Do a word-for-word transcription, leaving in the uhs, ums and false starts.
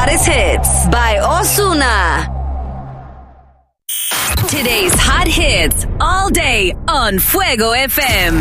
hottest hits by Ozuna. Today's hot hits all day on Fuego F M.